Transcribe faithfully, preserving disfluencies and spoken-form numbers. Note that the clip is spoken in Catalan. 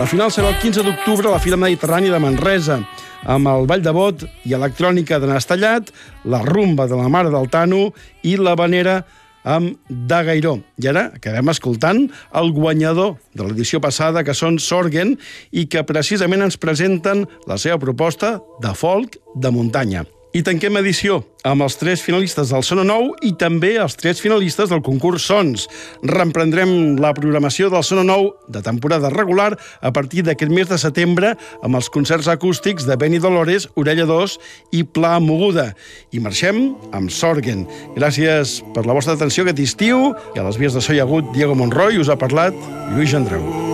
Al final serà el quinze d'octubre a la Fira Mediterrània de Manresa, amb el Ball de Bot i electrònica de Nastellat, la rumba de la Mare del Tano i la vanera amb D'Agairó. I ara acabem escoltant el guanyador de l'edició passada, que són Sorgen, i que precisament ens presenten la seva proposta de folk de muntanya. I tanquem edició amb els tres finalistes del Sona Nou i també els tres finalistes del concurs Sons. Reemprendrem la programació del Sona Nou de temporada regular a partir d'aquest mes de setembre amb els concerts acústics de Beni Dolores, Orella dos i Pla Moguda. I marxem amb Sorgen. Gràcies per la vostra atenció aquest estiu i a les vies de so hi ha hagut Diego Monroy, us ha parlat Lluís Gendreu.